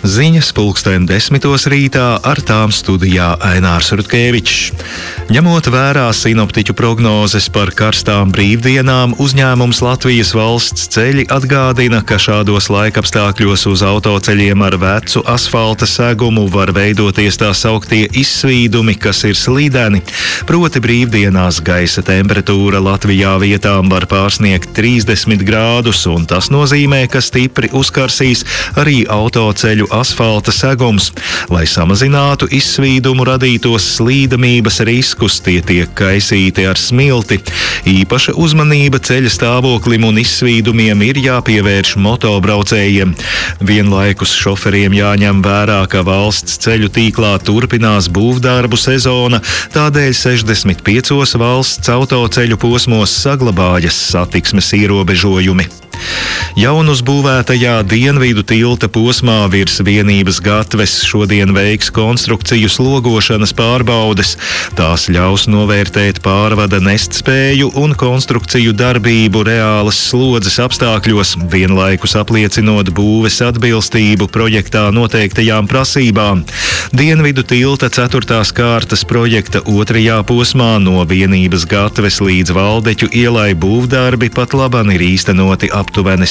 Ziņas 10:10 rītā, ar tām studijā Ainārs Rutkevičs. Ņemot vērā sinoptiķu prognozes par karstām brīvdienām, uzņēmums Latvijas Valsts ceļi atgādina, ka šādos laikapstākļos uz autoceļiem ar vecu asfalta segumu var veidoties tā sauktie izsvīdumi, kas ir slīdeni. Proti brīvdienās gaisa temperatūra Latvijā vietām var pārsniegt 30 grādus, un tas nozīmē, ka stipri uzkarsīs arī autoceļu asfalta segums. Lai samazinātu izsvīdumu radītos slīdamības riskus, tie tiek kaisīti ar smilti. Īpaša uzmanība ceļa stāvoklim un izsvīdumiem ir jāpievērš motobraucējiem. Vienlaikus šoferiem jāņem vērā, ka valsts ceļu tīklā turpinās būvdarbu sezona, tādēļ 65 valsts autoceļu posmos saglabājas satiksmes ierobežojumi. Jaunuzbūvētajā Dienvidu tilta posmā virs vienības gatves šodien veiks konstrukciju slogošanas pārbaudes. Tās ļaus novērtēt pārvada nestspēju un konstrukciju darbību reālas slodzes apstākļos, vienlaikus apliecinot būves atbilstību projektā noteiktajām prasībām. Dienvidu tilta 4. kārtas projekta 2. posmā no vienības gatves līdz Valdeķu ielai būvdarbi pat laban ir īstenoti aptuveni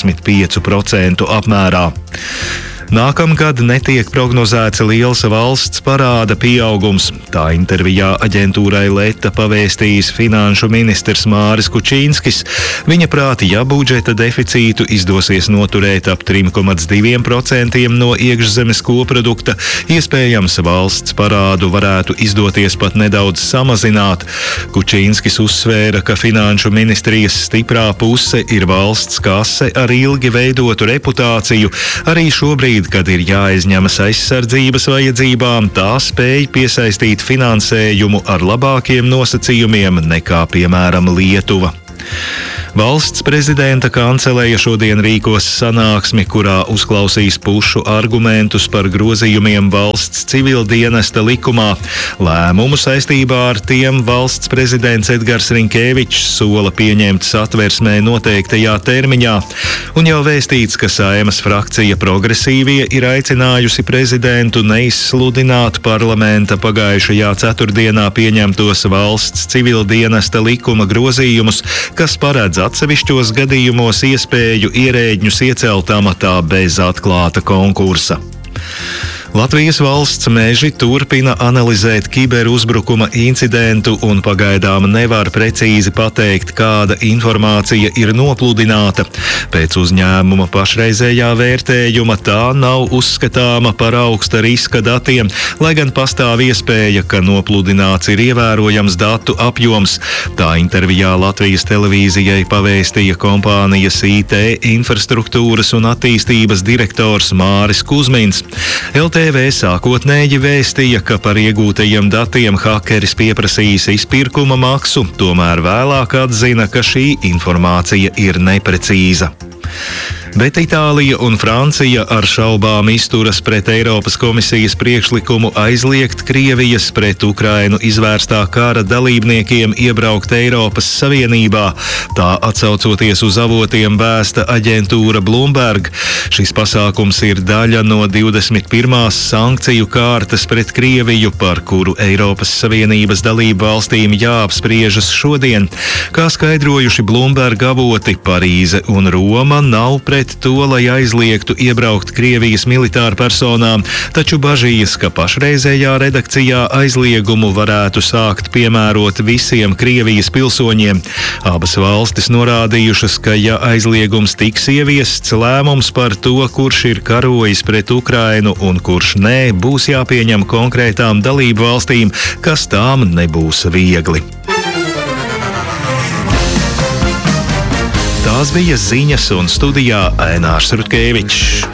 65% apmērā. Nākamgad netiek prognozēts liels valsts parāda pieaugums. Tā intervijā aģentūrai Leta pavēstījis finanšu ministrs Māris Kučīnskis. Viņa prāt, ja budžeta deficītu izdosies noturēt ap 3,2% no iekšzemes koprodukta, iespējams valsts parādu varētu izdoties pat nedaudz samazināt. Kučīnskis uzsvēra, ka finanšu ministrijas stiprā puse ir valsts kase ar ilgi veidotu reputāciju. Arī šobrīd, kad ir jāizņemas aizsardzības vajadzībām, tā spēj piesaistīt finansējumu ar labākiem nosacījumiem nekā, piemēram, Lietuva. Valsts prezidenta kanceleja šodien rīkos sanāksmi, kurā uzklausīs pušu argumentus par grozījumiem valsts civildienesta likumā. Lēmumu saistībā ar tiem valsts prezidents Edgars Rinkēvičs sola pieņemt Satversmē noteiktajā termiņā. Un jau vēstīts, ka Saeimas frakcija Progresīvie ir aicinājusi prezidentu neizsludināt parlamenta pagājušajā ceturtdienā pieņemtos valsts civildienesta likuma grozījumus, kas paredz atsevišķos gadījumos iespēju ierēģņus iecelt amatā bez atklāta konkursa. Latvijas valsts meži turpina analizēt kiberuzbrukuma incidentu un pagaidām nevar precīzi pateikt, kāda informācija ir nopludināta. Pēc uzņēmuma pašreizējā vērtējuma tā nav uzskatāma par augsta riska datiem, lai gan pastāv iespēja, ka nopludināts ir ievērojams datu apjoms. Tā intervijā Latvijas televīzijai pavēstīja kompānijas IT infrastruktūras un attīstības direktors Māris Kuzmins. LTV sākotnēji vēstīja, ka par iegūtajiem datiem hakeris pieprasījis izpirkuma maksu, tomēr vēlāk atzina, ka šī informācija ir neprecīza. Bet Itālija un Francija ar šaubām izturas pret Eiropas komisijas priekšlikumu aizliegt Krievijas pret Ukrainu izvērstā kara dalībniekiem iebraukt Eiropas Savienībā. Tā atsaucoties uz avotiem vēsta aģentūra Bloomberg. Šis pasākums ir daļa no 21. sankciju kārtas pret Krieviju, par kuru Eiropas Savienības dalību valstīm jāapspriežas šodien. Kā skaidrojuši Bloomberg avoti, Parīze un Roma nav pret to, lai aizliegtu iebraukt Krievijas militārpersonām, taču bažīs, ka pašreizējā redakcijā aizliegumu varētu sākt piemērot visiem Krievijas pilsoņiem. Abas valstis norādījušas, ka ja aizliegums tiks ieviests, lēmums par to, kurš ir karojis pret Ukrainu un kurš nē, būs jāpieņem konkrētām dalību valstīm, kas tām nebūs viegli. Tās bija ziņas un studijā Ainārs Rutkevičs.